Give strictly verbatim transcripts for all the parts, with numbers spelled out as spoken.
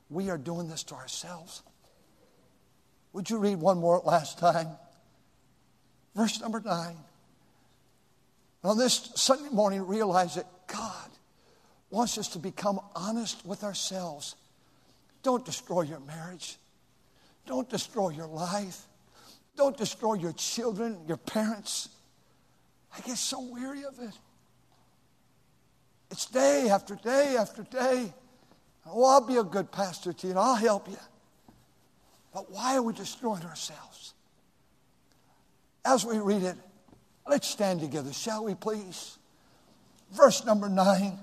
we are doing this to ourselves. Would you read one more last time? Verse number nine. On this Sunday morning, realize that God wants us to become honest with ourselves. Don't destroy your marriage. Don't destroy your life. Don't destroy your children, your parents. I get so weary of it. It's day after day after day. Oh, I'll be a good pastor to you and I'll help you. But why are we destroying ourselves? As we read it, let's stand together, shall we please? Verse number nine.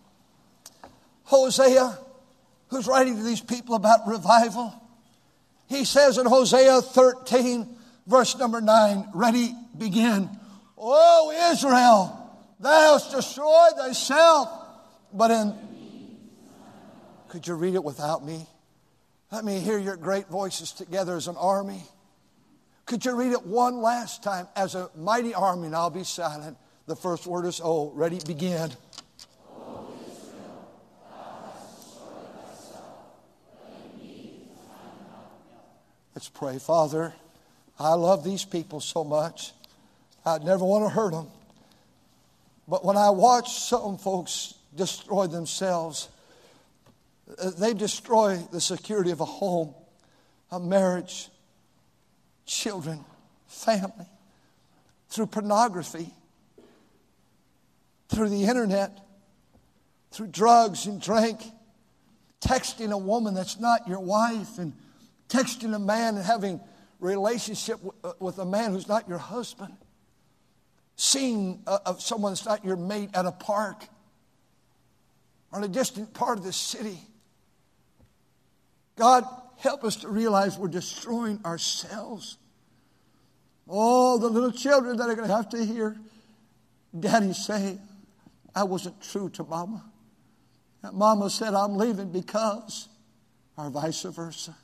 Hosea, who's writing to these people about revival, he says in Hosea thirteen, verse number nine, ready, begin. O Israel, thou hast destroyed thyself, but in... Could you read it without me? Let me hear your great voices together as an army. Could you read it one last time as a mighty army, and I'll be silent. The first word is O. Ready, begin. O Israel, thou hast destroyed thyself, but in me I am not. Let's pray. Father, I love these people so much. I'd never want to hurt them. But when I watch some folks destroy themselves, they destroy the security of a home, a marriage, children, family, through pornography, through the internet, through drugs and drink, texting a woman that's not your wife, and texting a man and having a relationship with a man who's not your husband, seeing of someone that's not your mate at a park or in a distant part of the city. God, help us to realize we're destroying ourselves. All the little children that are going to have to hear Daddy say, I wasn't true to Mama. And Mama said, I'm leaving because, or vice versa.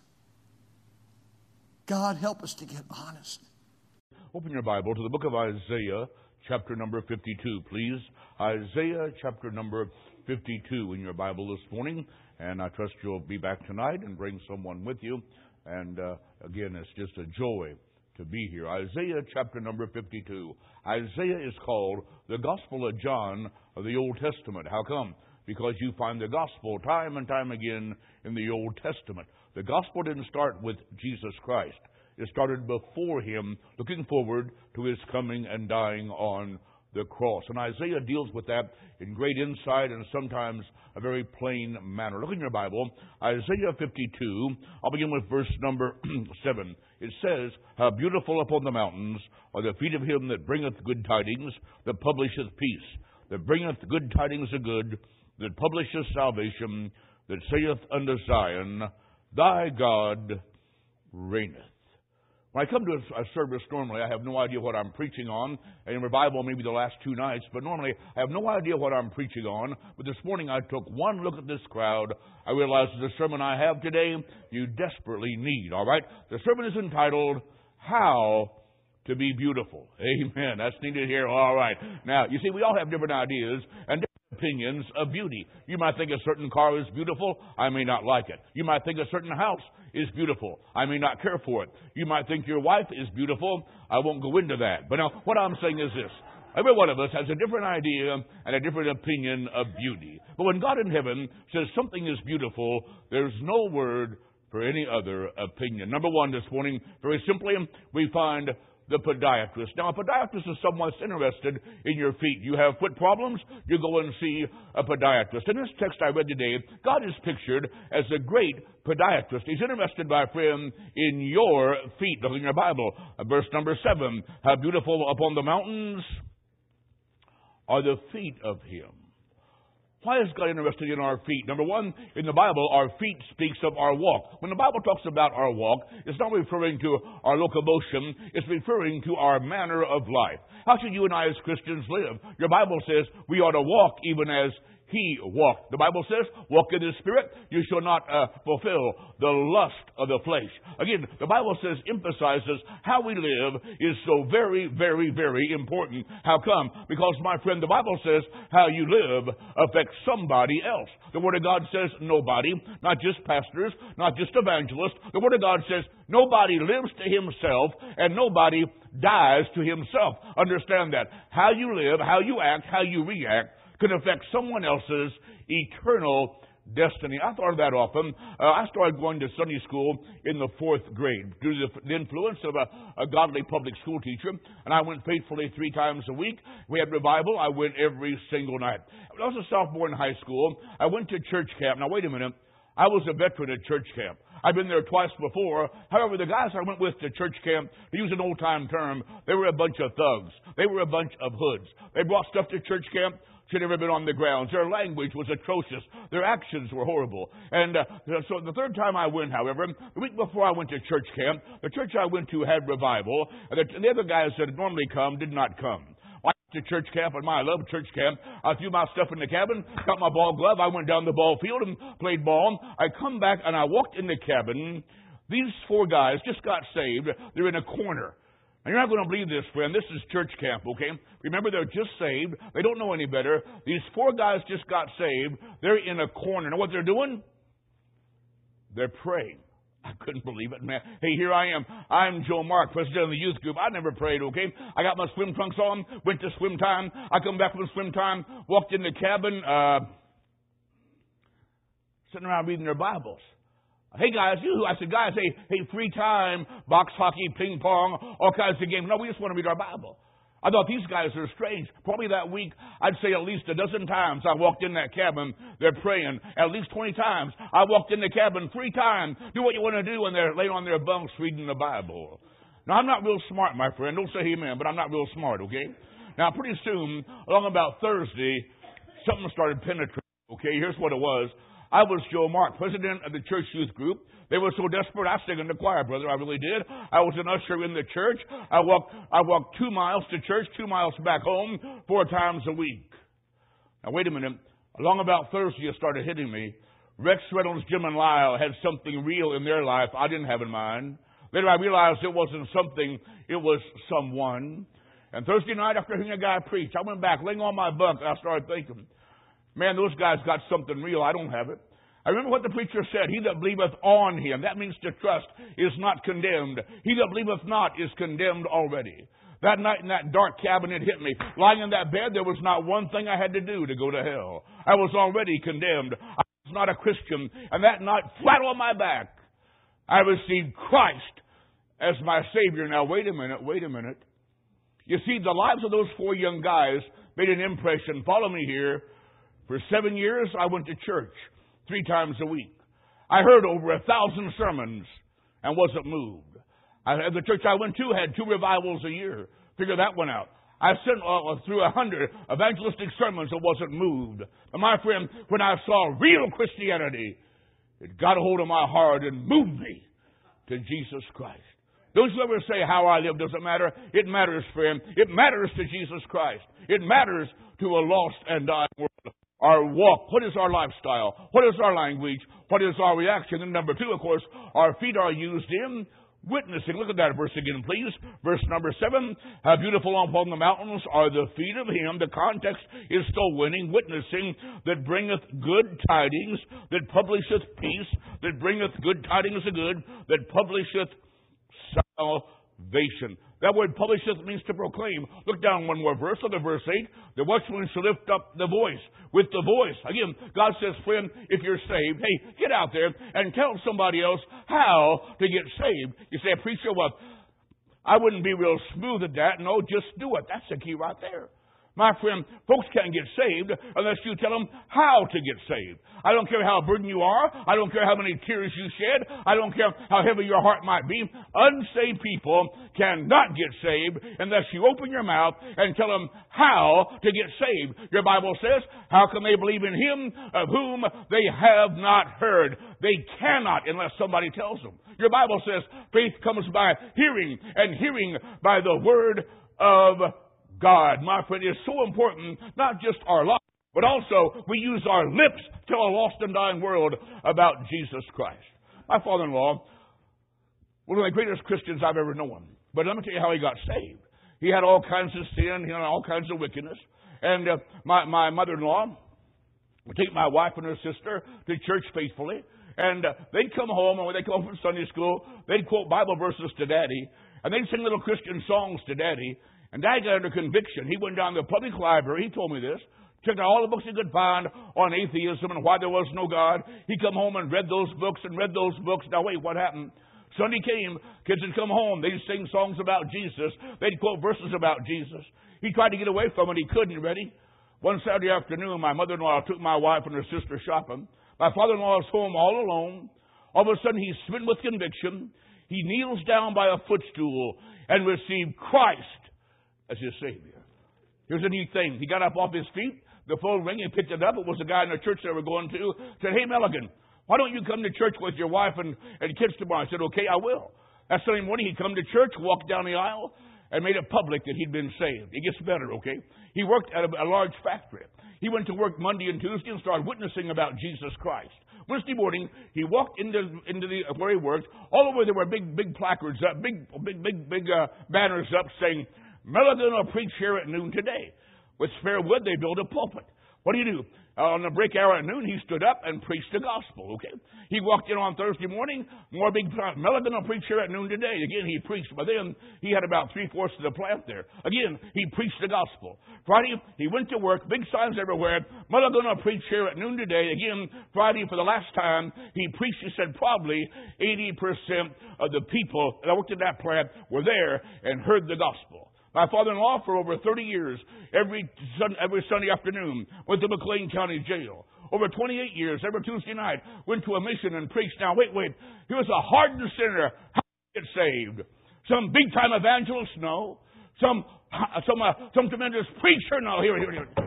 God, help us to get honest. Open your Bible to the book of Isaiah, chapter number fifty-two, please. Isaiah, chapter number fifty-two in your Bible this morning. And I trust you'll be back tonight and bring someone with you. And uh, again, it's just a joy to be here. Isaiah chapter number fifty-two. Isaiah is called the Gospel of John of the Old Testament. How come? Because you find the Gospel time and time again in the Old Testament. The Gospel didn't start with Jesus Christ. It started before Him, looking forward to His coming and dying on the cross. And Isaiah deals with that in great insight and sometimes a very plain manner. Look in your Bible, Isaiah fifty-two. I'll begin with verse number seven. It says, how beautiful upon the mountains are the feet of him that bringeth good tidings, that publisheth peace, that bringeth good tidings of good, that publisheth salvation, that saith unto Zion, thy God reigneth. When I come to a service, normally I have no idea what I'm preaching on. And in revival, maybe the last two nights, but normally I have no idea what I'm preaching on. But this morning I took one look at this crowd. I realized the sermon I have today, you desperately need, all right? The sermon is entitled, How to Be Beautiful. Amen. That's needed here. All right. Now, you see, we all have different ideas and opinions of beauty. You might think a certain car is beautiful. I may not like it. You might think a certain house is beautiful. I may not care for it. You might think your wife is beautiful. I won't go into that. But now, what I'm saying is this. Every one of us has a different idea and a different opinion of beauty. But when God in heaven says something is beautiful, there's no word for any other opinion. Number one this morning, very simply, we find the podiatrist. Now, a podiatrist is someone that's interested in your feet. You have foot problems, you go and see a podiatrist. In this text I read today, God is pictured as a great podiatrist. He's interested, my friend, in your feet. Look in your Bible. Verse number seven. How beautiful upon the mountains are the feet of him. Why is God interested in our feet? Number one, in the Bible, our feet speaks of our walk. When the Bible talks about our walk, it's not referring to our locomotion. It's referring to our manner of life. How should you and I as Christians live? Your Bible says we ought to walk even as he walked. The Bible says, walk in the Spirit, you shall not uh, fulfill the lust of the flesh. Again, the Bible says, emphasizes how we live is so very, very, very important. How come? Because, my friend, the Bible says how you live affects somebody else. The Word of God says nobody, not just pastors, not just evangelists. The Word of God says nobody lives to himself and nobody dies to himself. Understand that. How you live, how you act, how you react can affect someone else's eternal destiny. I thought of that often. Uh, I started going to Sunday school in the fourth grade due to the influence of a, a godly public school teacher, and I went faithfully three times a week. We had revival. I went every single night. When I was a sophomore in high school, I went to church camp. Now, wait a minute. I was a veteran at church camp. I've been there twice before. However, the guys I went with to church camp, to use an old-time term, they were a bunch of thugs. They were a bunch of hoods. They brought stuff to church camp. Should never been on the grounds. Their language was atrocious. Their actions were horrible. And uh, so the third time I went, however, the week before I went to church camp, the church I went to had revival, and the, and the other guys that had normally come did not come. I went to church camp, and I loved church camp. I threw my stuff in the cabin, got my ball glove. I went down the ball field and played ball. I come back, and I walked in the cabin. These four guys just got saved. They're in a corner. Now, you're not going to believe this, friend. This is church camp, okay? Remember, they're just saved. They don't know any better. These four guys just got saved. They're in a corner. Know what they're doing? They're praying. I couldn't believe it, man. Hey, here I am. I'm Joe Mark, president of the youth group. I never prayed, okay? I got my swim trunks on, went to swim time. I come back from swim time, walked in the cabin, uh, sitting around reading their Bibles. Hey, guys, you, I said, guys, hey, hey, free time, box hockey, ping pong, all kinds of games. No, we just want to read our Bible. I thought these guys are strange. Probably that week, I'd say at least a dozen times I walked in that cabin, they're praying. At least twenty times I walked in the cabin three times. Do what you want to do when they're laying on their bunks reading the Bible. Now, I'm not real smart, my friend. Don't say amen, but I'm not real smart, okay? Now, pretty soon, along about Thursday, something started penetrating, okay? Here's what it was. I was Joe Mark, president of the church youth group. They were so desperate, I sang in the choir, brother. I really did. I was an usher in the church. I walked, I walked two miles to church, two miles back home, four times a week. Now, wait a minute. Along about Thursday, it started hitting me. Rex Reynolds, Jim, and Lyle had something real in their life I didn't have in mine. Later, I realized it wasn't something, it was someone. And Thursday night, after hearing a guy preach, I went back, laying on my bunk, and I started thinking, man, those guys got something real. I don't have it. I remember what the preacher said. He that believeth on him, that means to trust, is not condemned. He that believeth not is condemned already. That night in that dark cabin, it hit me. Lying in that bed, there was not one thing I had to do to go to hell. I was already condemned. I was not a Christian. And that night, flat on my back, I received Christ as my Savior. Now, wait a minute, wait a minute. You see, the lives of those four young guys made an impression. Follow me here. For seven years, I went to church three times a week. I heard over a thousand sermons and wasn't moved. I, the church I went to had two revivals a year. Figure that one out. I sent uh, through a hundred evangelistic sermons and wasn't moved. But my friend, when I saw real Christianity, it got a hold of my heart and moved me to Jesus Christ. Those who ever say how I live doesn't matter. It matters, friend. It matters to Jesus Christ. It matters to a lost and dying world. Our walk, what is our lifestyle? What is our language? What is our reaction? And number two, of course, our feet are used in witnessing. Look at that verse again, please. Verse number seven. How beautiful upon the mountains are the feet of him. The context is still winning, witnessing, that bringeth good tidings, that publisheth peace, that bringeth good tidings of good, that publisheth salvation. That word publisheth means to proclaim. Look down one more verse, look at verse eight. The watchman shall lift up the voice. With the voice. Again, God says, friend, if you're saved, hey, get out there and tell somebody else how to get saved. You say, preacher, what? I wouldn't be real smooth at that. No, just do it. That's the key right there. My friend, folks can't get saved unless you tell them how to get saved. I don't care how burdened you are. I don't care how many tears you shed. I don't care how heavy your heart might be. Unsaved people cannot get saved unless you open your mouth and tell them how to get saved. Your Bible says, how can they believe in him of whom they have not heard? They cannot unless somebody tells them. Your Bible says, faith comes by hearing, and hearing by the word of God. My friend, is so important, not just our life, but also we use our lips to tell a lost and dying world about Jesus Christ. My father-in-law, one of the greatest Christians I've ever known. But let me tell you how he got saved. He had all kinds of sin, he had all kinds of wickedness. And uh, my, my mother-in-law would take my wife and her sister to church faithfully. And uh, they'd come home, and when they come home from Sunday school, they'd quote Bible verses to Daddy. And they'd sing little Christian songs to Daddy. And Dad got under conviction. He went down to the public library. He told me this. Took out all the books he could find on atheism and why there was no God. He come home and read those books and read those books. Now wait, what happened? Sunday came, kids would come home. They'd sing songs about Jesus. They'd quote verses about Jesus. He tried to get away from it. He couldn't. Ready? One Saturday afternoon, my mother-in-law took my wife and her sister shopping. My father-in-law was home all alone. All of a sudden, he's smitten with conviction. He kneels down by a footstool and received Christ as his Savior. Here's a neat thing. He got up off his feet. The phone rang. He picked it up. It was a guy in the church they were going to. Said, "Hey, Milligan, why don't you come to church with your wife and, and kids tomorrow?" I said, "Okay, I will." That Sunday morning, he'd come to church, walked down the aisle, and made it public that he'd been saved. It gets better, okay? He worked at a, a large factory. He went to work Monday and Tuesday and started witnessing about Jesus Christ. Wednesday morning, he walked into into the where he worked. All over there were big, big placards up, big, big, big, big uh, banners up saying, "Milligan will preach here at noon today." With spare wood, they built a pulpit. What do you do? Uh, on the break hour at noon, he stood up and preached the gospel, okay? He walked in on Thursday morning, more big plant. Milligan will preach here at noon today. Again, he preached, but then he had about three-fourths of the plant there. Again, he preached the gospel. Friday, he went to work, big signs everywhere. Milligan will preach here at noon today. Again, Friday, for the last time, he preached. He said probably eighty percent of the people that worked at that plant were there and heard the gospel. My father-in-law, for over thirty years, every sun, every Sunday afternoon, went to McLean County Jail. Over twenty-eight years, every Tuesday night, went to a mission and preached. Now, wait, wait. He was a hardened sinner. How did he get saved? Some big-time evangelist? No. Some some uh, some tremendous preacher? No. Here, here, here.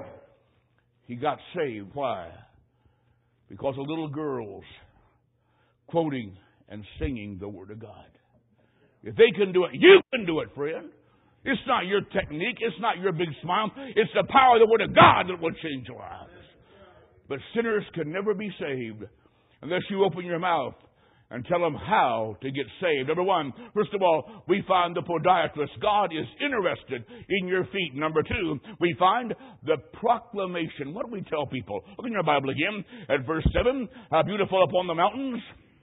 He got saved. Why? Because of little girls quoting and singing the Word of God. If they can do it, you can do it, friend. It's not your technique. It's not your big smile. It's the power of the Word of God that will change lives. But sinners can never be saved unless you open your mouth and tell them how to get saved. Number one, first of all, we find the podiatrist. God is interested in your feet. Number two, we find the proclamation. What do we tell people? Look in your Bible again at verse seven. How beautiful upon the mountains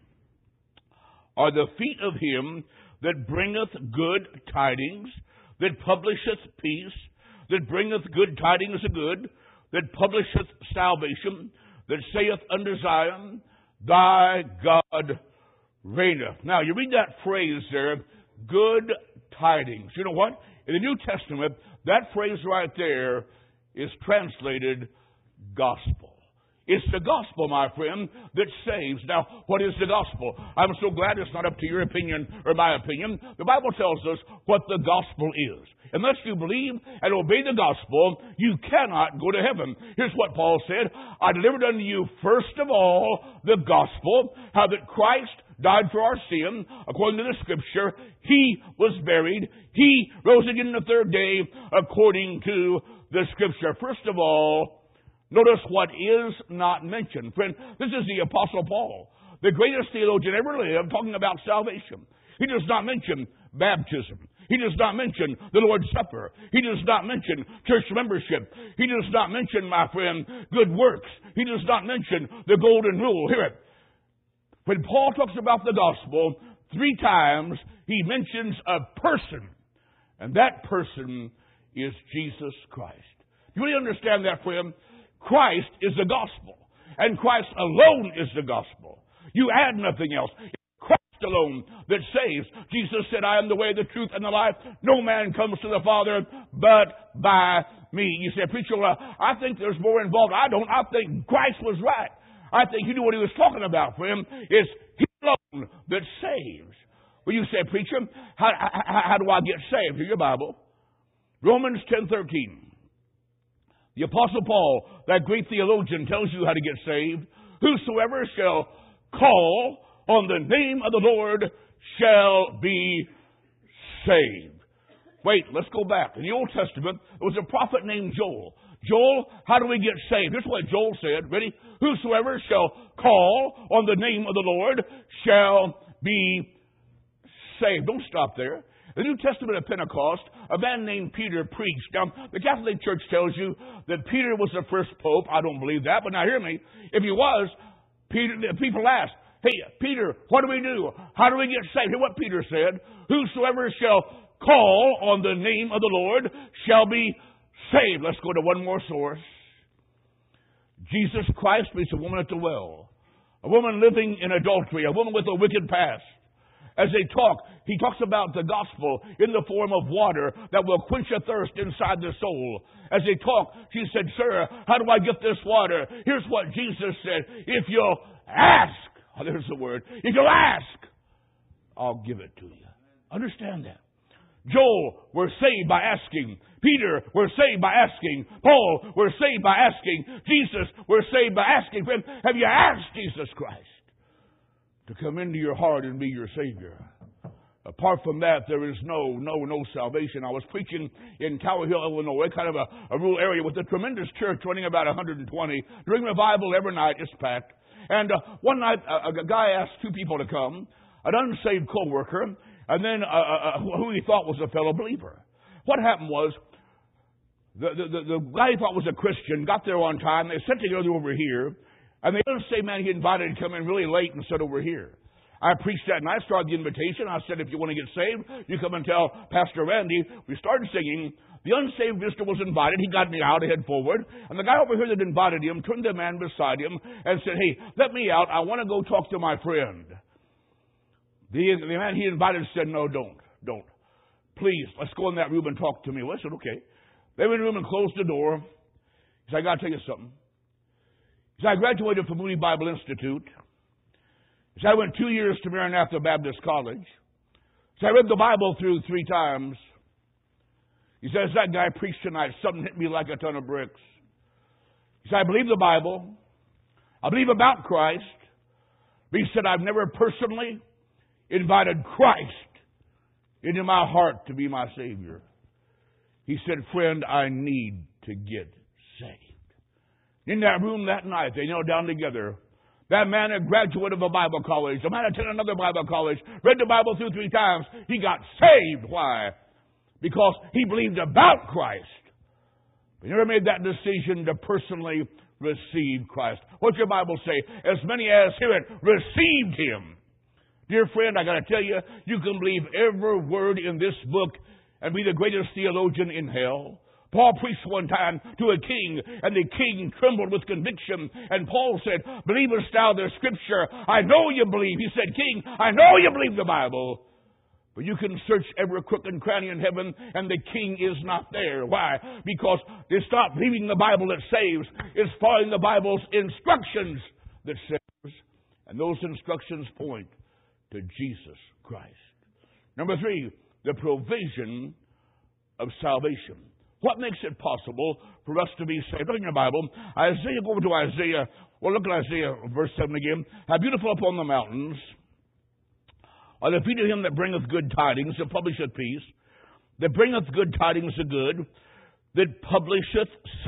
are the feet of him that bringeth good tidings, that publisheth peace, that bringeth good tidings of good, that publisheth salvation, that saith unto Zion, thy God reigneth. Now, you read that phrase there, good tidings. You know what? In the New Testament, that phrase right there is translated gospel. It's the gospel, my friend, that saves. Now, what is the gospel? I'm so glad it's not up to your opinion or my opinion. The Bible tells us what the gospel is. Unless you believe and obey the gospel, you cannot go to heaven. Here's what Paul said. I delivered unto you first of all the gospel, how that Christ died for our sin, according to the Scripture. He was buried. He rose again the third day, according to the Scripture. First of all, notice what is not mentioned. Friend, this is the Apostle Paul, the greatest theologian ever lived, talking about salvation. He does not mention baptism. He does not mention the Lord's Supper. He does not mention church membership. He does not mention, my friend, good works. He does not mention the golden rule. Hear it. When Paul talks about the gospel, three times he mentions a person, and that person is Jesus Christ. Do you really understand that, friend? Christ is the gospel, and Christ alone is the gospel. You add nothing else. It's Christ alone that saves. Jesus said, I am the way, the truth, and the life. No man comes to the Father but by me. You say, preacher, well, I think there's more involved. I don't. I think Christ was right. I think he knew what he was talking about, friend. It's he alone that saves. Well, you say, preacher, how, how, how do I get saved? Here's your Bible. Romans ten thirteen. The Apostle Paul, that great theologian, tells you how to get saved. Whosoever shall call on the name of the Lord shall be saved. Wait, let's go back. In the Old Testament, there was a prophet named Joel. Joel, how do we get saved? Here's what Joel said. Ready? Whosoever shall call on the name of the Lord shall be saved. Don't stop there. The New Testament of Pentecost, a man named Peter preached. Now, the Catholic Church tells you that Peter was the first pope. I don't believe that, but now hear me. If he was, Peter, people asked, hey, Peter, what do we do? How do we get saved? Hear what Peter said. Whosoever shall call on the name of the Lord shall be saved. Let's go to one more source. Jesus Christ meets a woman at the well. A woman living in adultery. A woman with a wicked past. As they talk, he talks about the gospel in the form of water that will quench a thirst inside the soul. As they talk, she said, sir, how do I get this water? Here's what Jesus said. If you'll ask, oh, there's the word. If you'll ask, I'll give it to you. Understand that. Joel, we're saved by asking. Peter, we're saved by asking. Paul, we're saved by asking. Jesus, we're saved by asking. Friend, have you asked Jesus Christ to come into your heart and be your Savior? Apart from that, there is no, no, no salvation. I was preaching in Tower Hill, Illinois, kind of a, a rural area with a tremendous church running about one hundred twenty. During revival, every night it's packed. And uh, one night, a, a guy asked two people to come, an unsaved co-worker, and then uh, uh, who he thought was a fellow believer. What happened was, the, the, the, the guy he thought was a Christian got there on time. They sent together over here. And the unsaved man he invited to come in really late and sit over here. I preached that night, started the invitation. I said, if you want to get saved, you come and tell Pastor Randy. We started singing. The unsaved visitor was invited. He got me out, head forward. And the guy over here that invited him turned to the man beside him and said, hey, let me out. I want to go talk to my friend. The, the man he invited said, no, don't, don't. Please, let's go in that room and talk to me. Well, I said, okay. They went in the room and closed the door. He said, I got to tell you something. So I graduated from Moody Bible Institute. So I went two years to Maranatha Baptist College. So I read the Bible through three times. He says, that guy preached tonight. Something hit me like a ton of bricks. He said, I believe the Bible. I believe about Christ. But he said, I've never personally invited Christ into my heart to be my Savior. He said, friend, I need to get saved. In that room that night, they knelt down together. That man, a graduate of a Bible college, the man attended another Bible college, read the Bible through three times. He got saved. Why? Because he believed about Christ. He never made that decision to personally receive Christ. What's your Bible say? As many as hear it, received Him. Dear friend, I got to tell you, you can believe every word in this book and be the greatest theologian in hell. Paul preached one time to a king, and the king trembled with conviction. And Paul said, believest thou the Scripture? I know you believe. He said, King, I know you believe the Bible. But you can search every crook and cranny in heaven, and the king is not there. Why? Because it's not believing the Bible that saves. It's following the Bible's instructions that saves. And those instructions point to Jesus Christ. Number three, the provision of salvation. What makes it possible for us to be saved? Look in your Bible. Isaiah, go over to Isaiah. Well, look at Isaiah, verse seven again. How beautiful upon the mountains are the feet of him that bringeth good tidings, that publisheth peace, that bringeth good tidings of good, that publisheth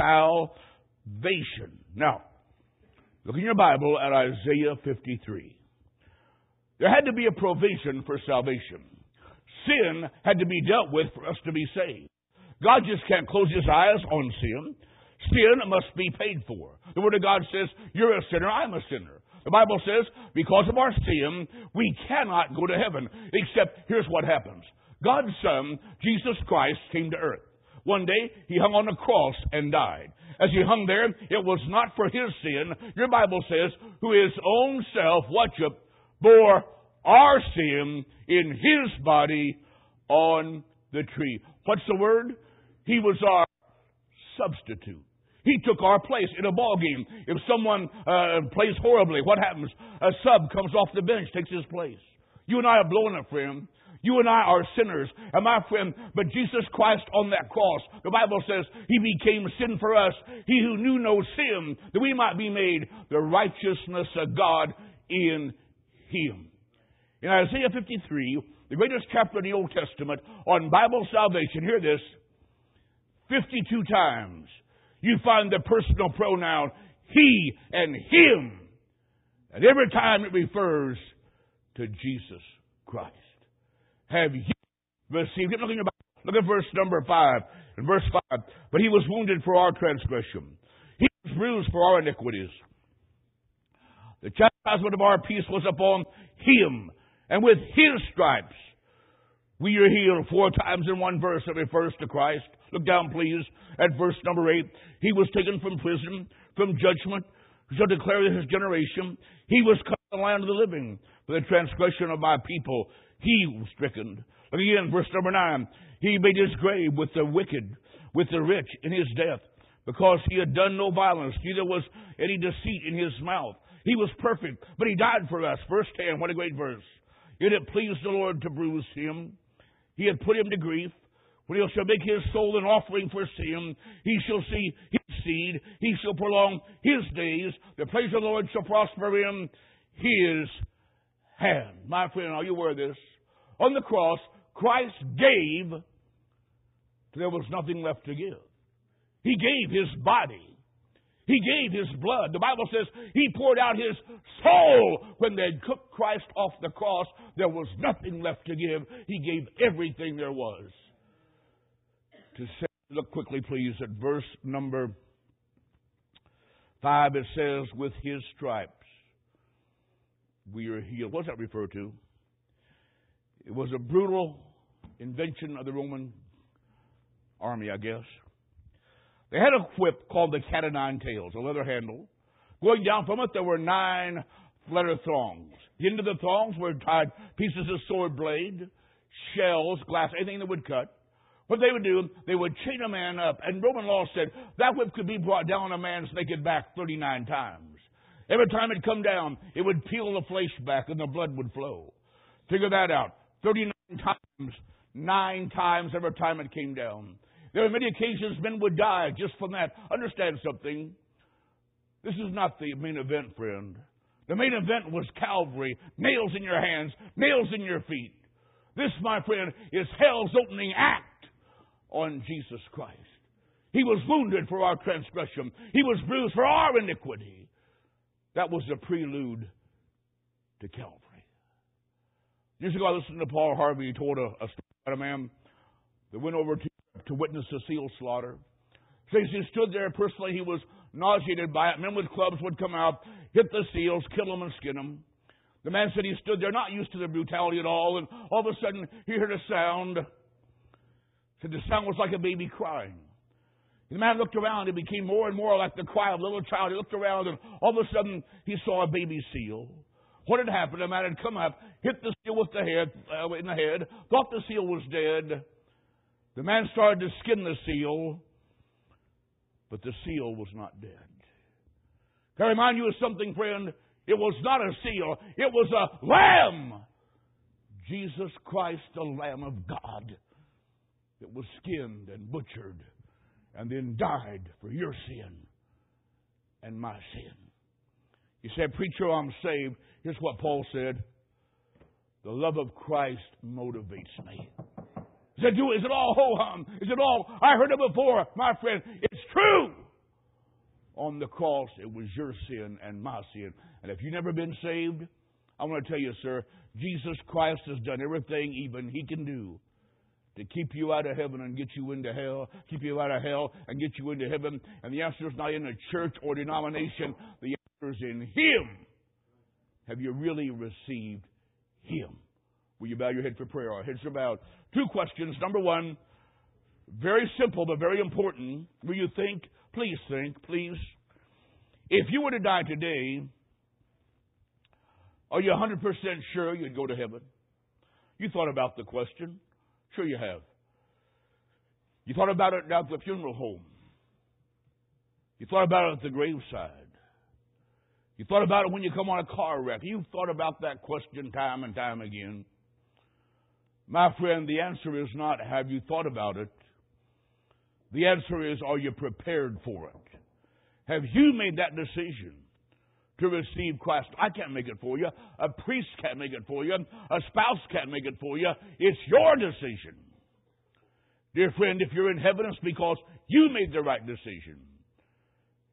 salvation. Now, look in your Bible at Isaiah fifty-three. There had to be a provision for salvation. Sin had to be dealt with for us to be saved. God just can't close His eyes on sin. Sin must be paid for. The Word of God says, you're a sinner, I'm a sinner. The Bible says, because of our sin, we cannot go to heaven. Except, here's what happens. God's Son, Jesus Christ, came to earth. One day, He hung on a cross and died. As He hung there, it was not for His sin. Your Bible says, who His own self, watch it, bore our sin in His body on the tree. What's the word? He was our substitute. He took our place in a ball game. If someone uh, plays horribly, what happens? A sub comes off the bench, takes his place. You and I are blowing it, friend. You and I are sinners. And my friend, but Jesus Christ on that cross, the Bible says He became sin for us. He who knew no sin, that we might be made the righteousness of God in Him. In Isaiah fifty-three, the greatest chapter in the Old Testament on Bible salvation, hear this, fifty-two times you find the personal pronoun he and him. And every time it refers to Jesus Christ. Have you received it? Look at, your Bible. Look at verse number five. In verse five, but he was wounded for our transgression. He was bruised for our iniquities. The chastisement of our peace was upon him. And with his stripes we are healed. Four times in one verse it refers to Christ. Look down, please, at verse number eight. He was taken from prison, from judgment, who shall declare his generation. He was cut in the land of the living. For the transgression of my people, he was stricken. Look again, verse number nine. He made his grave with the wicked, with the rich in his death, because he had done no violence, neither was any deceit in his mouth. He was perfect, but he died for us. Verse ten, what a great verse. Yet it pleased the Lord to bruise him. He had put him to grief. When he shall make his soul an offering for sin, he shall see his seed. He shall prolong his days. The pleasure of the Lord shall prosper in his hand. My friend, are you aware of this? On the cross, Christ gave till there was nothing left to give. He gave his body. He gave his blood. The Bible says he poured out his soul. When they took Christ off the cross, there was nothing left to give. He gave everything there was. To say, look quickly, please, at verse number five. It says, with his stripes we are healed. What does that refer to? It was a brutal invention of the Roman army, I guess. They had a whip called the cat o' nine tails, a leather handle. Going down from it, there were nine leather thongs. Into the thongs were tied pieces of sword blade, shells, glass, anything that would cut. What they would do, they would chain a man up. And Roman law said that whip could be brought down on a man's naked back thirty-nine times. Every time it come down, it would peel the flesh back and the blood would flow. Figure that out. thirty-nine times, nine times every time it came down. There were many occasions men would die just from that. Understand something. This is not the main event, friend. The main event was Calvary. Nails in your hands, nails in your feet. This, my friend, is hell's opening act on Jesus Christ. He was wounded for our transgression. He was bruised for our iniquity. That was the prelude to Calvary. Years ago, I listened to Paul Harvey. He told a, a story about a man that went over to, to witness the seal slaughter. Says he stood there personally. He was nauseated by it. Men with clubs would come out, hit the seals, kill them, and skin them. The man said he stood there, not used to the brutality at all, and all of a sudden he heard a sound. Said the sound was like a baby crying. The man looked around. It became more and more like the cry of a little child. He looked around, and all of a sudden he saw a baby seal. What had happened? The man had come up, hit the seal with the head, uh, in the head, thought the seal was dead. The man started to skin the seal, but the seal was not dead. Can I remind you of something, friend? It was not a seal. It was a lamb. Jesus Christ, the Lamb of God, that was skinned and butchered and then died for your sin and my sin. You said, preacher, I'm saved. Here's what Paul said. The love of Christ motivates me. He said, is it all ho-hum? Is it all, I heard it before, my friend. It's true. On the cross, it was your sin and my sin. And if you've never been saved, I want to tell you, sir, Jesus Christ has done everything even He can do to keep you out of heaven and get you into hell, keep you out of hell and get you into heaven. And the answer is not in a church or denomination. The answer is in Him. Have you really received Him? Will you bow your head for prayer? Our heads are bowed. Two questions. Number one, very simple but very important. Will you think, please think, please. If you were to die today, are you one hundred percent sure you'd go to heaven? You thought about the question. Sure you have. You thought about it down at the funeral home. You thought about it at the graveside. You thought about it when you come on a car wreck. You've thought about that question time and time again. My friend, the answer is not have you thought about it. The answer is, are you prepared for it? Have you made that decision to receive Christ? I can't make it for you. A priest can't make it for you. A spouse can't make it for you. It's your decision. Dear friend, if you're in heaven, it's because you made the right decision.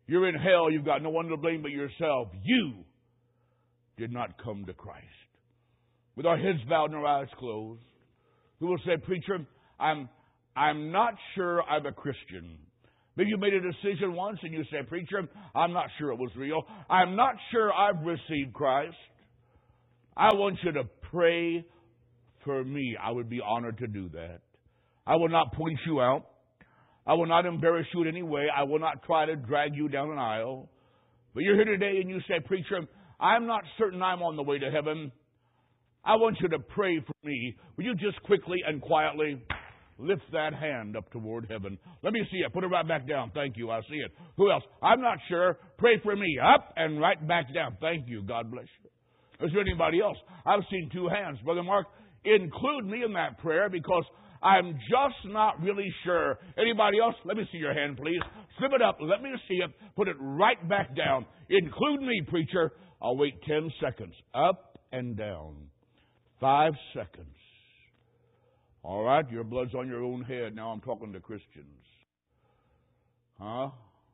You're in hell. You've got no one to blame but yourself. You did not come to Christ. With our heads bowed and our eyes closed, we will say, preacher, I'm, I'm not sure I'm a Christian. Maybe you made a decision once and you say, preacher, I'm not sure it was real. I'm not sure I've received Christ. I want you to pray for me. I would be honored to do that. I will not point you out. I will not embarrass you in any way. I will not try to drag you down an aisle. But you're here today and you say, preacher, I'm not certain I'm on the way to heaven. I want you to pray for me. Will you just quickly and quietly lift that hand up toward heaven? Let me see it. Put it right back down. Thank you. I see it. Who else? I'm not sure. Pray for me. Up and right back down. Thank you. God bless you. Is there anybody else? I've seen two hands. Brother Mark, include me in that prayer because I'm just not really sure. Anybody else? Let me see your hand, please. Slip it up. Let me see it. Put it right back down. Include me, preacher. I'll wait ten seconds. Up and down. Five seconds. All right, your blood's on your own head. Now I'm talking to Christians. Huh?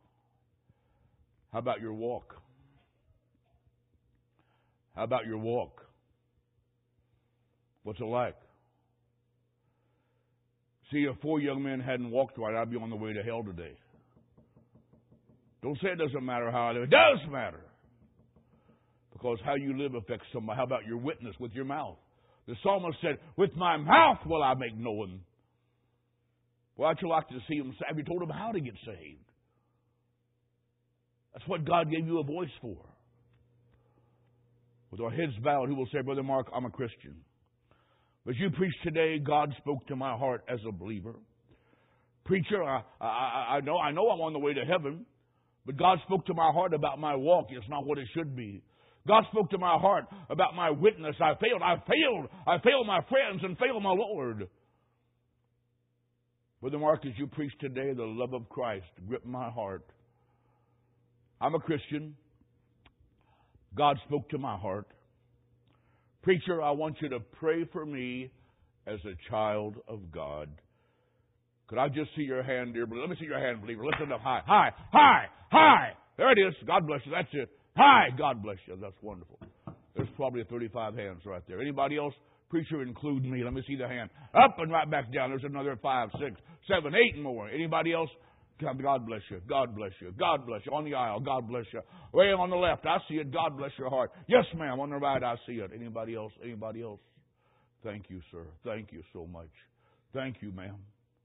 How about your walk? How about your walk? What's it like? See, if four young men hadn't walked right, I'd be on the way to hell today. Don't say it doesn't matter how I live. It does matter. Because how you live affects somebody. How about your witness with your mouth? The psalmist said, with my mouth will I make known. Well, I'd you like to see him say, have you told him how to get saved? That's what God gave you a voice for. With our heads bowed, who will say, Brother Mark, I'm a Christian. As you preached today, God spoke to my heart as a believer. Preacher, I, I, I know I know I'm on the way to heaven, but God spoke to my heart about my walk. It's not what it should be. God spoke to my heart about my witness. I failed. I failed. I failed my friends and failed my Lord. Brother Mark, as you preached today, the love of Christ gripped my heart. I'm a Christian. God spoke to my heart. Preacher, I want you to pray for me as a child of God. Could I just see your hand, dear believer? Let me see your hand, believer. Listen up. Hi, hi, hi, hi. There it is. God bless you. That's it. Hi, God bless you. That's wonderful. There's probably thirty-five hands right there. Anybody else? Preacher, include me. Let me see the hand. Up and right back down. There's another five, six, seven, eight and more. Anybody else? God bless you. God bless you. God bless you. On the aisle. God bless you. Way on the left. I see it. God bless your heart. Yes, ma'am. On the right, I see it. Anybody else? Anybody else? Thank you, sir. Thank you so much. Thank you, ma'am.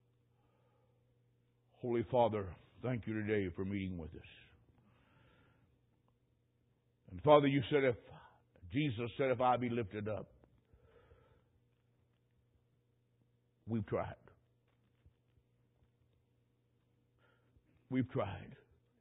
Holy Father, thank you today for meeting with us. And Father, you said if, Jesus said, if I be lifted up, we've tried. We've tried.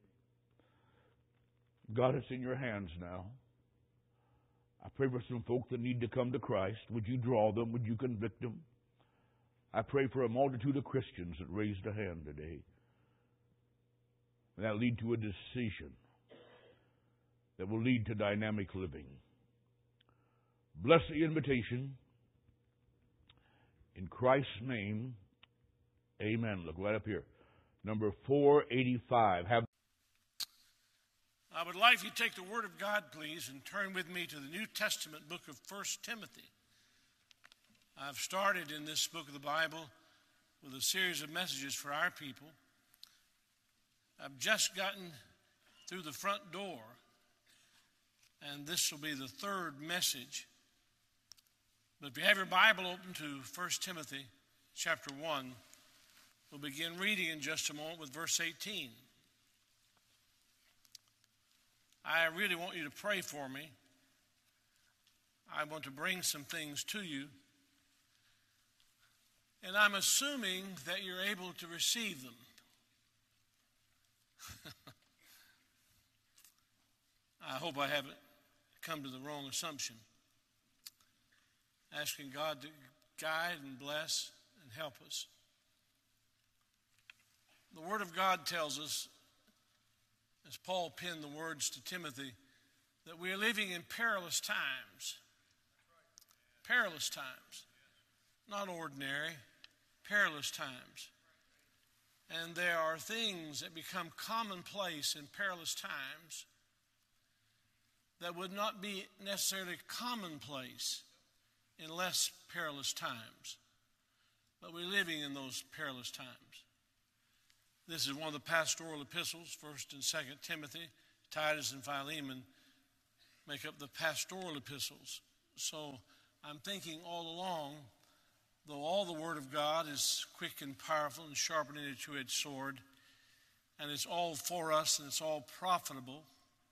God, it's in your hands now. I pray for some folk that need to come to Christ. Would you draw them? Would you convict them? I pray for a multitude of Christians that raised a hand today. And that lead to a decision that will lead to dynamic living. Bless the invitation. In Christ's name, amen. Look right up here. Number four eighty-five. Have I would like if you take the Word of God, please, and turn with me to the New Testament book of First Timothy. I've started in this book of the Bible with a series of messages for our people. I've just gotten through the front door, and this will be the third message. But if you have your Bible open to First Timothy chapter one, we'll begin reading in just a moment with verse eighteen. I really want you to pray for me. I want to bring some things to you. And I'm assuming that you're able to receive them. I hope I haven't come to the wrong assumption. Asking God to guide and bless and help us. The Word of God tells us, as Paul penned the words to Timothy, that we are living in perilous times. Perilous times. Not ordinary, perilous times. And there are things that become commonplace in perilous times that would not be necessarily commonplace in less perilous times. But we're living in those perilous times. This is one of the pastoral epistles, First and Second Timothy. Titus and Philemon make up the pastoral epistles. So I'm thinking all along, though all the Word of God is quick and powerful and sharper than a two-edged sword, and it's all for us and it's all profitable,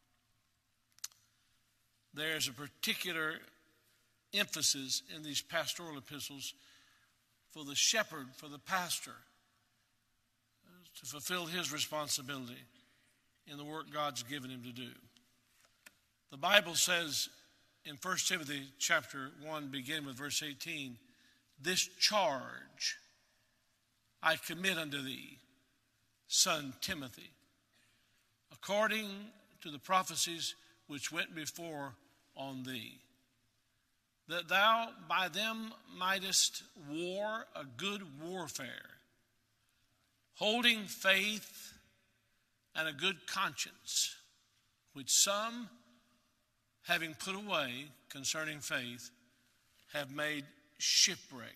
there's a particular emphasis in these pastoral epistles for the shepherd, for the pastor, to fulfill his responsibility in the work God's given him to do. The Bible says in First Timothy chapter one, beginning with verse eighteen, "This charge I commit unto thee, son Timothy, according to the prophecies which went before on thee, that thou by them mightest war a good warfare, holding faith and a good conscience, which some, having put away concerning faith, have made shipwreck,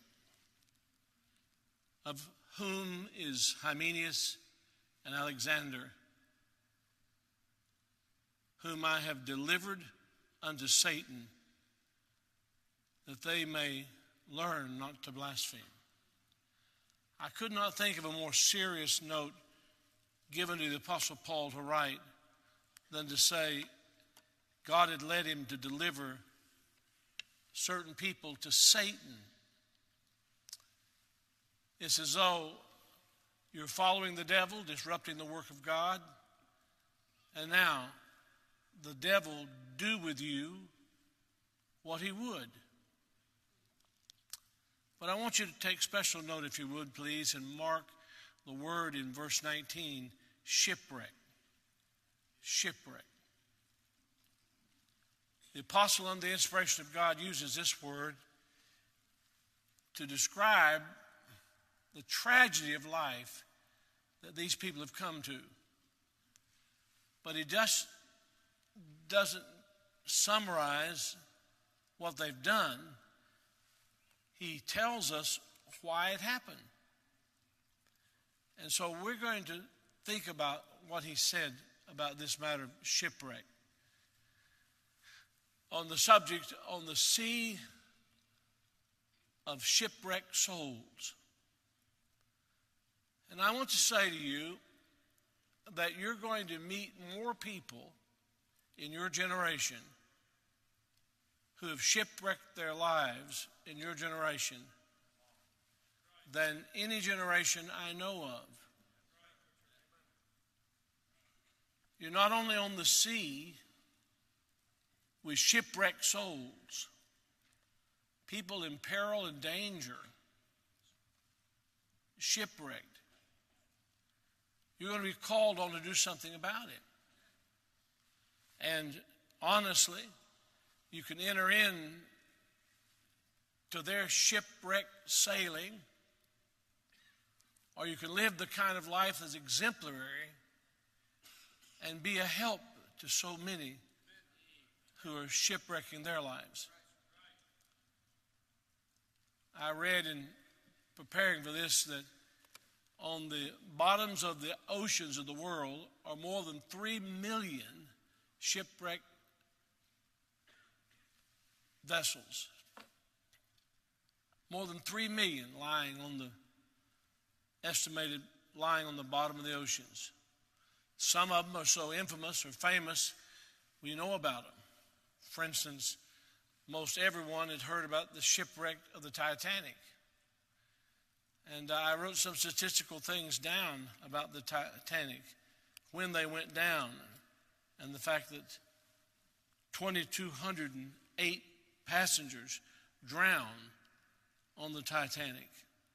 of whom is Hymenaeus and Alexander, whom I have delivered unto Satan, that they may learn not to blaspheme." I could not think of a more serious note given to the Apostle Paul to write than to say God had led him to deliver certain people to Satan. It's as though you're following the devil, disrupting the work of God, and now the devil do with you what he would. But I want you to take special note, if you would, please, and mark the word in verse nineteen, shipwreck. Shipwreck. The apostle, under the inspiration of God, uses this word to describe the tragedy of life that these people have come to. But he just doesn't summarize what they've done. He tells us why it happened. And so we're going to think about what he said about this matter of shipwreck. On the subject, on the sea of shipwrecked souls. And I want to say to you that you're going to meet more people in your generation who have shipwrecked their lives in your generation than any generation I know of. You're not only on the sea with shipwrecked souls, people in peril and danger, shipwrecked. You're going to be called on to do something about it. And honestly, you can enter in to their shipwrecked sailing, or you can live the kind of life that's exemplary and be a help to so many who are shipwrecking their lives. I read in preparing for this that on the bottoms of the oceans of the world are more than three million shipwrecked vessels. More than three million lying on the, estimated lying on the bottom of the oceans. Some of them are so infamous or famous, we know about them. For instance, most everyone had heard about the shipwreck of the Titanic. And I wrote some statistical things down about the Titanic, when they went down, and the fact that two thousand two hundred eight passengers drowned on the Titanic.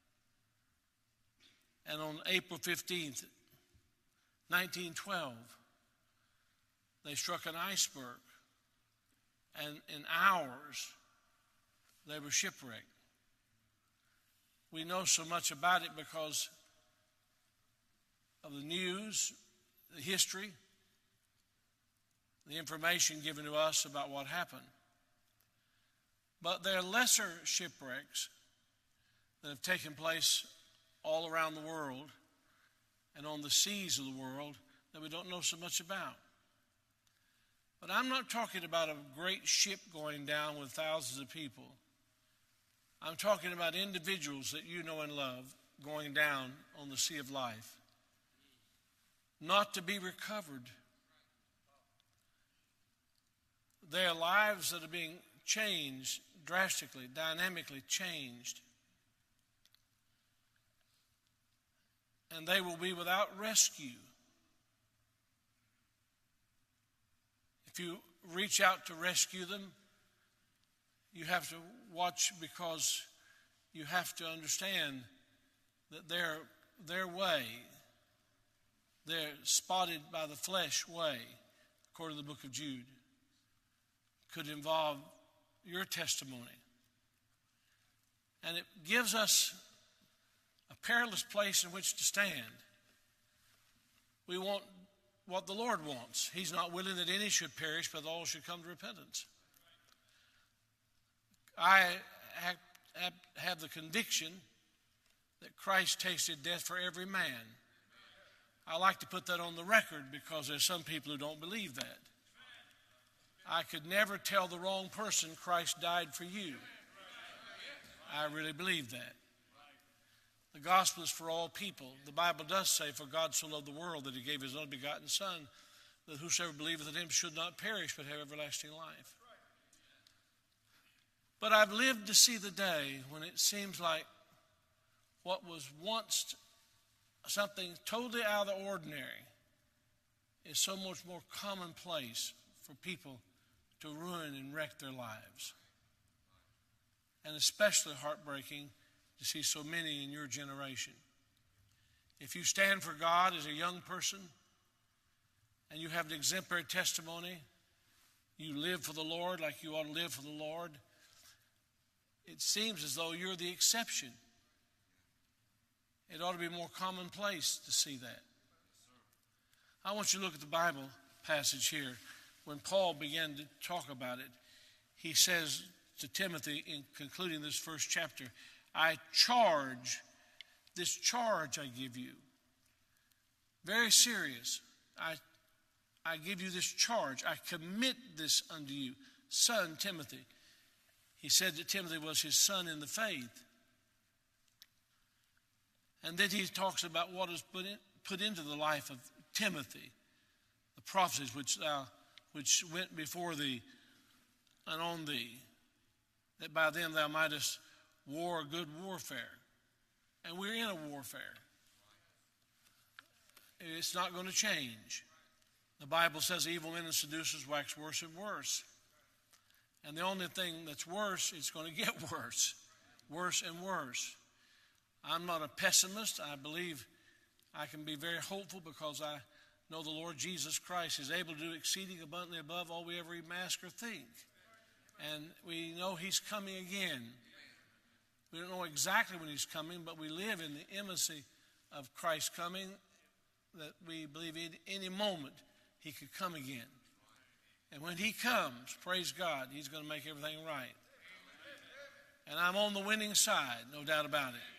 And on April fifteenth, nineteen twelve, they struck an iceberg, and in hours they were shipwrecked. We know so much about it because of the news, the history, the information given to us about what happened. But there are lesser shipwrecks that have taken place all around the world and on the seas of the world that we don't know so much about. But I'm not talking about a great ship going down with thousands of people. I'm talking about individuals that you know and love going down on the sea of life, not to be recovered. Their lives that are being changed drastically, dynamically changed. And they will be without rescue. If you reach out to rescue them, you have to watch, because you have to understand that their, their way, their spotted by the flesh way, according to the book of Jude, could involve your testimony. And it gives us a perilous place in which to stand. We want what the Lord wants. He's not willing that any should perish, but all should come to repentance. I have, have, have the conviction that Christ tasted death for every man. I like to put that on the record because there's some people who don't believe that. I could never tell the wrong person Christ died for you. I really believe that. The gospel is for all people. The Bible does say, for God so loved the world that he gave his only begotten Son, that whosoever believeth in him should not perish but have everlasting life. But I've lived to see the day when it seems like what was once something totally out of the ordinary is so much more commonplace for people to ruin and wreck their lives. And especially heartbreaking to see so many in your generation. If you stand for God as a young person and you have an exemplary testimony, you live for the Lord like you ought to live for the Lord, it seems as though you're the exception. It ought to be more commonplace to see that. I want you to look at the Bible passage here. When Paul began to talk about it, he says to Timothy in concluding this first chapter, I charge, this charge I give you, very serious. I, I give you this charge. I commit this unto you, son Timothy. He said that Timothy was his son in the faith. And then he talks about what is put, in, put into the life of Timothy, the prophecies which thou, which went before thee and on thee, that by them thou mightest war a good warfare. And we're in a warfare. It's not going to change. The Bible says evil men and seducers wax worse and worse. And the only thing that's worse, it's going to get worse. Worse and worse. I'm not a pessimist. I believe I can be very hopeful because I know the Lord Jesus Christ is able to do exceeding abundantly above all we ever even ask or think. And we know he's coming again. We don't know exactly when he's coming, but we live in the intimacy of Christ coming, that we believe in any moment he could come again. And when he comes, praise God, he's going to make everything right. And I'm on the winning side, no doubt about it.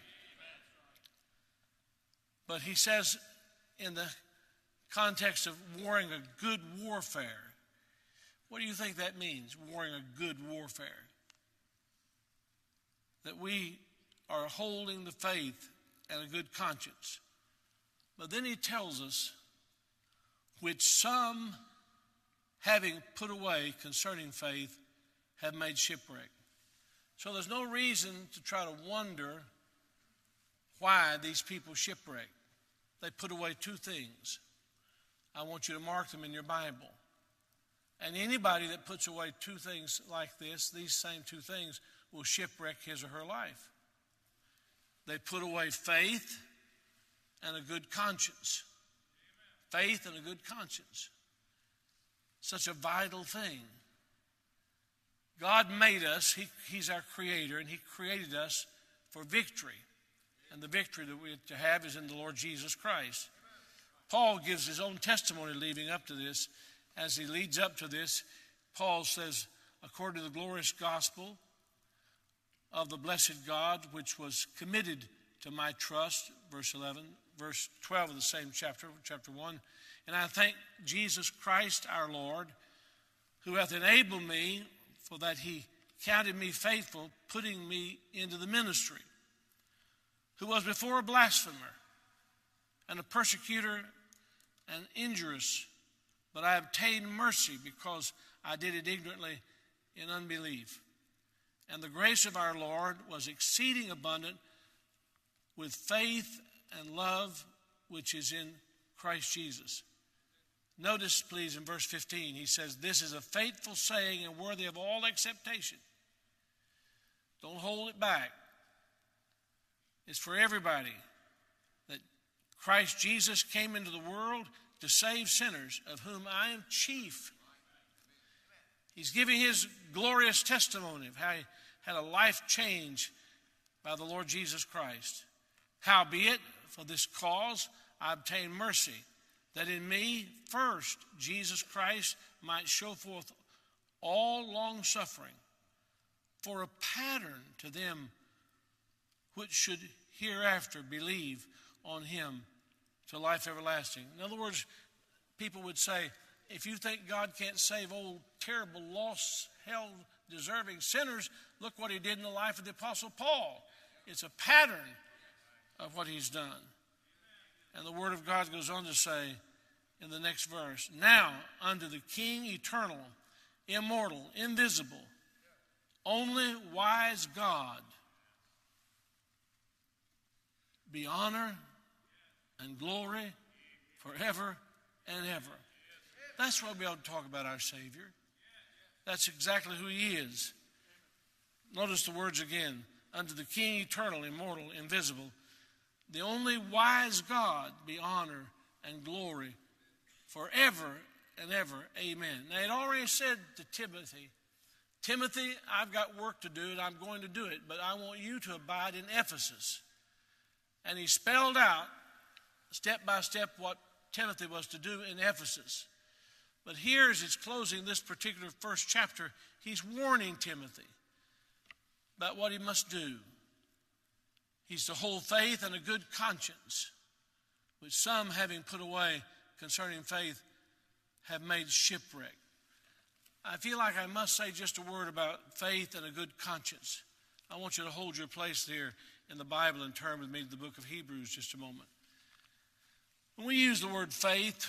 But he says in the context of warring a good warfare, what do you think that means, warring a good warfare? That we are holding the faith and a good conscience. But then he tells us, which some, having put away concerning faith, have made shipwreck. So there's no reason to try to wonder why these people shipwreck. They put away two things. I want you to mark them in your Bible. And anybody that puts away two things like this, these same two things, will shipwreck his or her life. They put away faith and a good conscience. Faith and a good conscience. Such a vital thing. God made us, he, he's our creator, and he created us for victory. And the victory that we to have is in the Lord Jesus Christ. Paul gives his own testimony leading up to this. As he leads up to this, Paul says, according to the glorious gospel of the blessed God, which was committed to my trust, verse eleven, verse twelve of the same chapter, chapter one. And I thank Jesus Christ our Lord, who hath enabled me, for that he counted me faithful, putting me into the ministry, who was before a blasphemer and a persecutor and injurious, but I obtained mercy because I did it ignorantly in unbelief. And the grace of our Lord was exceeding abundant with faith and love which is in Christ Jesus. Notice, please, in verse fifteen, he says, this is a faithful saying and worthy of all acceptation. Don't hold it back. It's for everybody that Christ Jesus came into the world to save sinners, of whom I am chief. He's giving his glorious testimony of how he had a life change by the Lord Jesus Christ. Howbeit, for this cause I obtained mercy, that in me first Jesus Christ might show forth all long suffering, for a pattern to them which should hereafter believe on him to life everlasting. In other words, people would say, if you think God can't save old, terrible, lost, hell-deserving sinners, look what he did in the life of the Apostle Paul. It's a pattern of what he's done. And the Word of God goes on to say in the next verse, now unto the King eternal, immortal, invisible, only wise God, be honor and glory forever and ever. That's why we ought to talk about our Savior. That's exactly who he is. Notice the words again. Unto the King eternal, immortal, invisible, the only wise God, be honor and glory forever and ever. Amen. Now, it already said to Timothy, Timothy, I've got work to do and I'm going to do it, but I want you to abide in Ephesus. And he spelled out step by step what Timothy was to do in Ephesus. But here, as it's closing this particular first chapter, he's warning Timothy about what he must do. He's to hold faith and a good conscience, which some, having put away concerning faith, have made shipwreck. I feel like I must say just a word about faith and a good conscience. I want you to hold your place there in the Bible and turn with me to the book of Hebrews just a moment. When we use the word faith,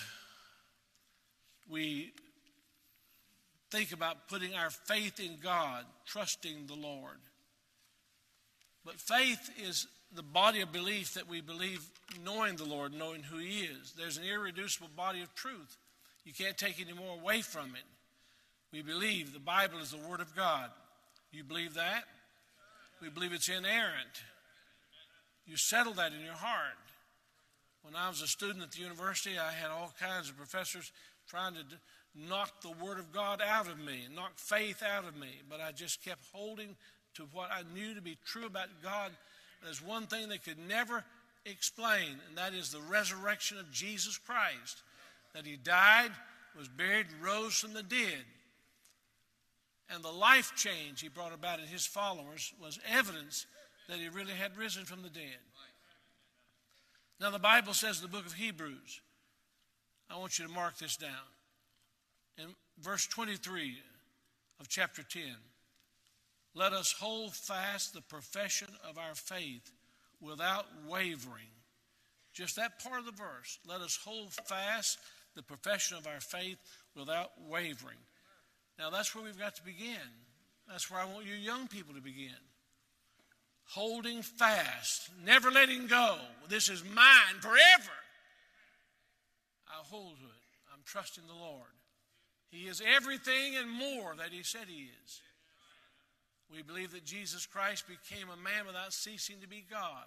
we think about putting our faith in God, trusting the Lord. But faith is the body of belief that we believe, knowing the Lord, knowing who he is. There's an irreducible body of truth. You can't take any more away from it. We believe the Bible is the Word of God. You believe that? We believe it's inerrant. You settle that in your heart. When I was a student at the university, I had all kinds of professors trying to knock the Word of God out of me, knock faith out of me. But I just kept holding to what I knew to be true about God. There's one thing they could never explain, and that is the resurrection of Jesus Christ. That he died, was buried, rose from the dead. And the life change he brought about in his followers was evidence that he really had risen from the dead. Now the Bible says in the book of Hebrews, I want you to mark this down. In verse twenty-three of chapter ten, let us hold fast the profession of our faith without wavering. Just that part of the verse. Let us hold fast the profession of our faith without wavering. Now that's where we've got to begin. That's where I want you young people to begin. Holding fast, never letting go. This is mine forever. I'll hold to it. I'm trusting the Lord. He is everything and more that he said he is. We believe that Jesus Christ became a man without ceasing to be God.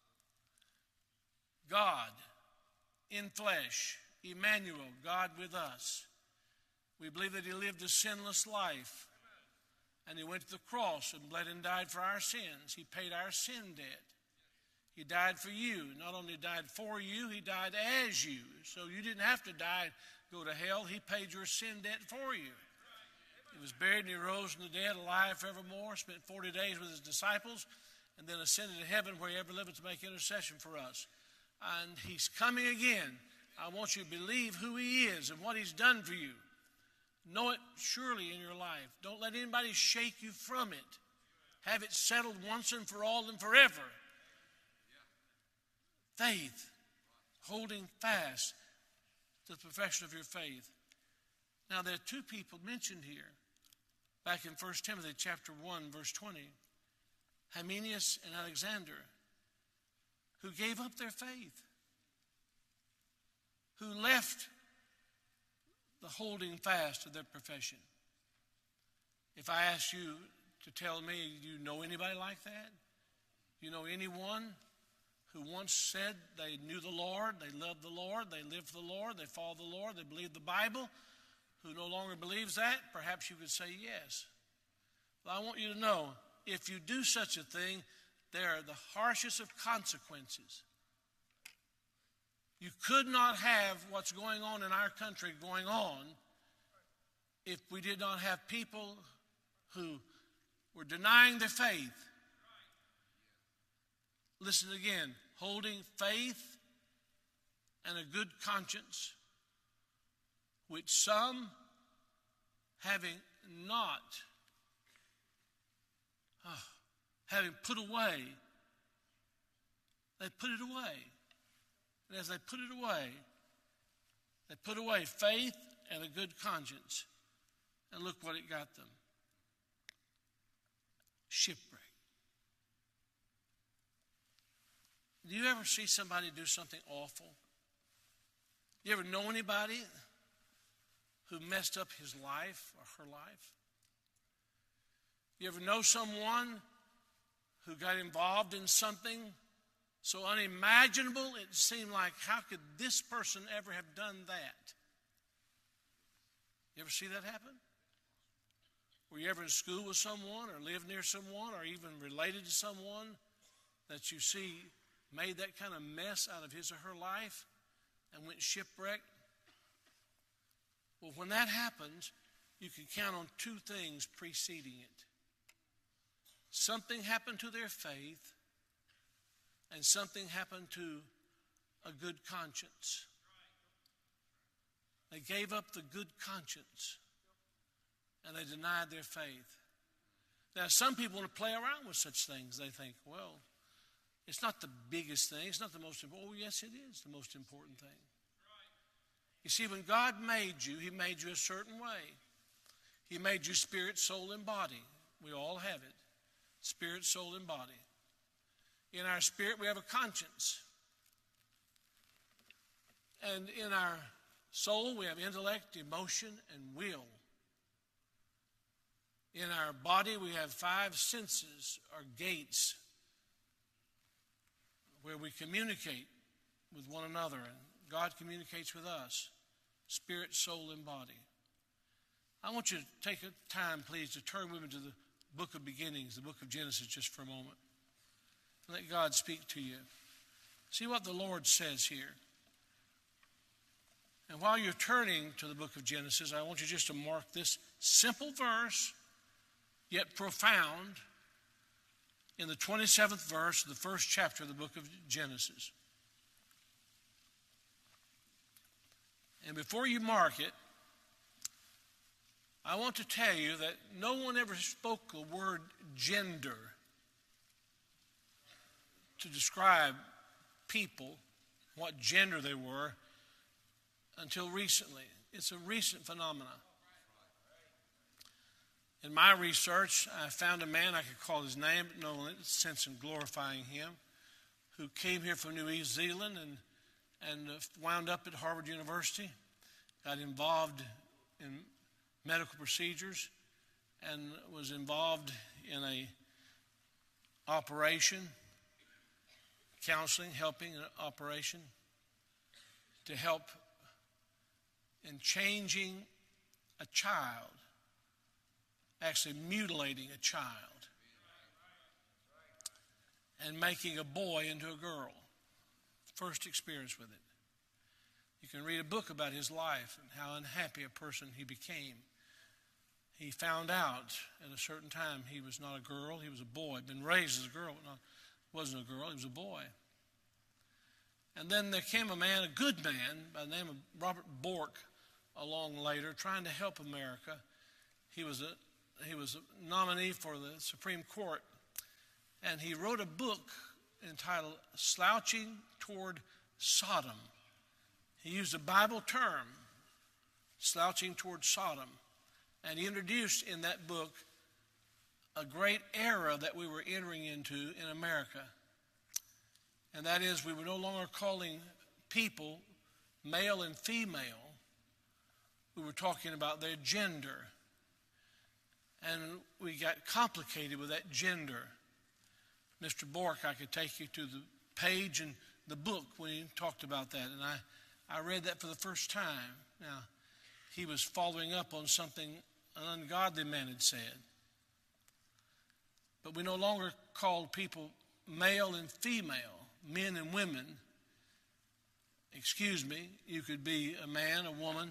God in flesh, Emmanuel, God with us. We believe that he lived a sinless life. And he went to the cross and bled and died for our sins. He paid our sin debt. He died for you. Not only died for you, he died as you. So you didn't have to die, go to hell. He paid your sin debt for you. He was buried and he rose from the dead, alive forevermore, spent forty days with his disciples, and then ascended to heaven where he ever lived to make intercession for us. And he's coming again. I want you to believe who he is and what he's done for you. Know it surely in your life. Don't let anybody shake you from it. Have it settled once and for all and forever. Faith, holding fast to the profession of your faith. Now, there are two people mentioned here, back in First Timothy chapter one, verse twenty, Hymenaeus and Alexander, who gave up their faith, who left the holding fast of their profession. If I ask you to tell me, do you know anybody like that? You know anyone who once said they knew the Lord, they loved the Lord, they lived for the Lord, they followed the Lord, they believed the Bible, who no longer believes that? Perhaps you could say yes. Well, I want you to know, if you do such a thing, there are the harshest of consequences. You could not have what's going on in our country going on if we did not have people who were denying their faith. Listen again, holding faith and a good conscience, which some, having not, oh, having put away, they put it away. And as they put it away, they put away faith and a good conscience. And look what it got them. Shipwreck. Do you ever see somebody do something awful? You ever know anybody who messed up his life or her life? You ever know someone who got involved in something so unimaginable it seemed like, how could this person ever have done that? You ever see that happen? Were you ever in school with someone or lived near someone or even related to someone that you see made that kind of mess out of his or her life and went shipwrecked? Well, when that happens, you can count on two things preceding it. Something happened to their faith, and something happened to a good conscience. They gave up the good conscience, and they denied their faith. Now, some people want to play around with such things. They think, well, it's not the biggest thing. It's not the most important. Oh, yes, it is the most important thing. You see, when God made you, he made you a certain way. He made you spirit, soul, and body. We all have it. Spirit, soul, and body. In our spirit, we have a conscience. And in our soul, we have intellect, emotion, and will. In our body, we have five senses, or gates, where we communicate with one another, and God communicates with us, spirit, soul, and body. I want you to take a time, please, to turn with me to the book of beginnings, the book of Genesis, just for a moment. Let God speak to you. See what the Lord says here. And while you're turning to the book of Genesis, I want you just to mark this simple verse, yet profound, in the twenty-seventh verse of the first chapter of the book of Genesis. And before you mark it, I want to tell you that no one ever spoke the word gender to describe people, what gender they were, until recently. It's a recent phenomenon. In my research, I found a man, I could call his name, but no sense in glorifying him, who came here from New Zealand and, and wound up at Harvard University, got involved in medical procedures, and was involved in a operation, counseling, helping an operation to help in changing a child, actually mutilating a child. and making a boy into a girl. First experience with it. You can read a book about his life and how unhappy a person he became. He found out at a certain time he was not a girl, he was a boy. Been raised as a girl, but not, wasn't a girl, he was a boy. And then there came a man, a good man, by the name of Robert Bork, along later, trying to help America. He was a he was a nominee for the Supreme Court, and he wrote a book entitled Slouching Toward Sodom. He used a Bible term, slouching toward Sodom, and he introduced in that book a great era that we were entering into in America. And that is, we were no longer calling people male and female. We were talking about their gender. And we got complicated with that gender. Mister Bork, I could take you to the page in the book when he talked about that. And I, I read that for the first time. Now, he was following up on something an ungodly man had said. But we no longer called people male and female, men and women. Excuse me, you could be a man, a woman,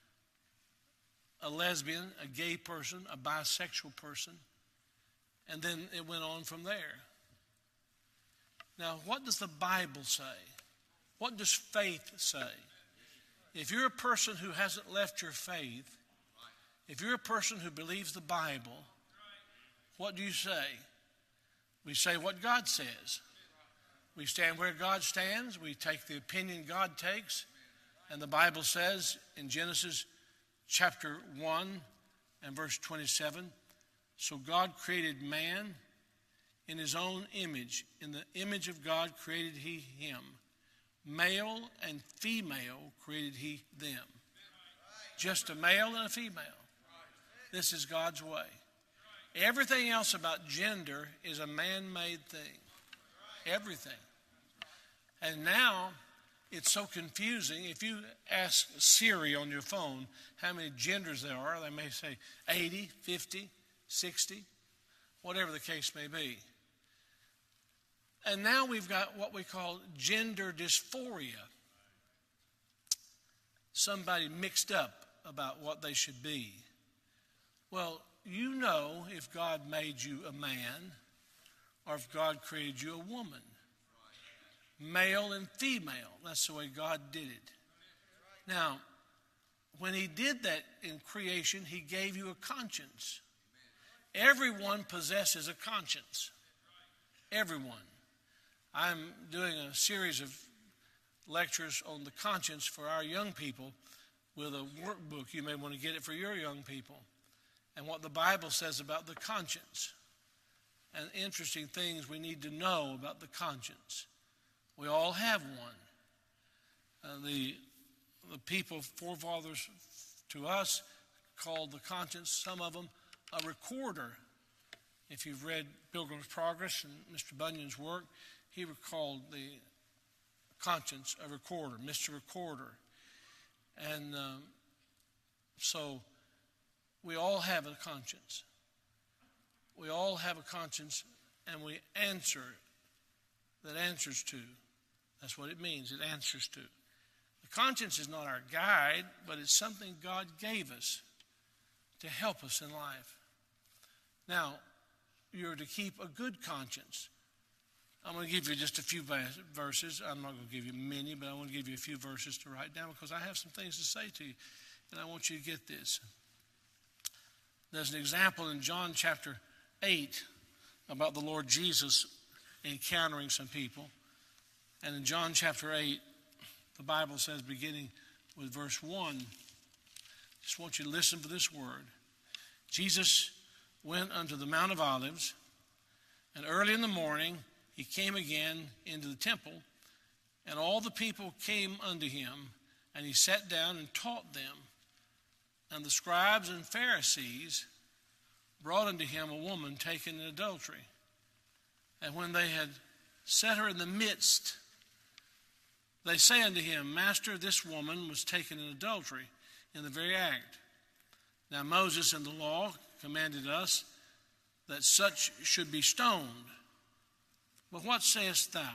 a lesbian, a gay person, a bisexual person, and then it went on from there. Now, what does the Bible say? What does faith say? If you're a person who hasn't left your faith, if you're a person who believes the Bible, what do you say? We say what God says. We stand where God stands. We take the opinion God takes. And the Bible says in Genesis chapter one and verse twenty-seven, so God created man in his own image. In the image of God created he him. Male and female created he them. Just a male and a female. This is God's way. Everything else about gender is a man-made thing. Everything. And now it's so confusing. If you ask Siri on your phone how many genders there are, they may say eighty, fifty, sixty, whatever the case may be. And now we've got what we call gender dysphoria. Somebody mixed up about what they should be. Well, you know if God made you a man or if God created you a woman. Male and female. That's the way God did it. Now, when he did that in creation, he gave you a conscience. Everyone possesses a conscience. Everyone. I'm doing a series of lectures on the conscience for our young people with a workbook. You may want to get it for your young people. And what the Bible says about the conscience. And interesting things we need to know about the conscience. We all have one. Uh, the, the people, forefathers to us, called the conscience, some of them, a recorder. If you've read Pilgrim's Progress and Mister Bunyan's work, he called the conscience a recorder, Mister Recorder. And um, so we all have a conscience. We all have a conscience, and we answer that answers to. That's what it means, it answers to. The conscience is not our guide, but it's something God gave us to help us in life. Now, you're to keep a good conscience. I'm going to give you just a few verses. I'm not going to give you many, but I want to give you a few verses to write down because I have some things to say to you, and I want you to get this. There's an example in John chapter eight about the Lord Jesus encountering some people. And in John chapter eight, the Bible says, beginning with verse one, just want you to listen for this word. Jesus went unto the Mount of Olives, and early in the morning he came again into the temple, and all the people came unto him, and he sat down and taught them. And the scribes and Pharisees brought unto him a woman taken in adultery. And when they had set her in the midst, they say unto him, Master, this woman was taken in adultery in the very act. Now Moses in the law commanded us that such should be stoned. But what sayest thou?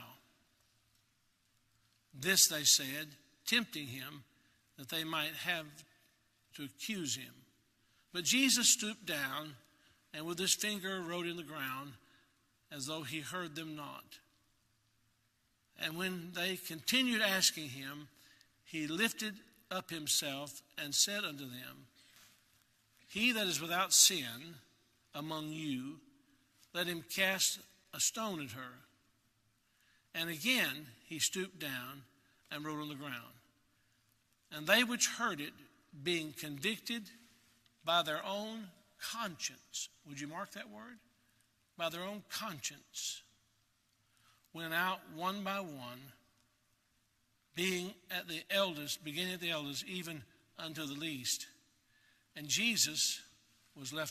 This they said, tempting him, that they might have to accuse him. But Jesus stooped down, and with his finger wrote in the ground, as though he heard them not. And when they continued asking him, he lifted up himself and said unto them, He that is without sin among you, let him cast a stone at her. And again he stooped down and wrote on the ground. And they which heard it, being convicted by their own conscience, would you mark that word? By their own conscience, went out one by one, being at the eldest, beginning at the eldest, even unto the least. And Jesus was left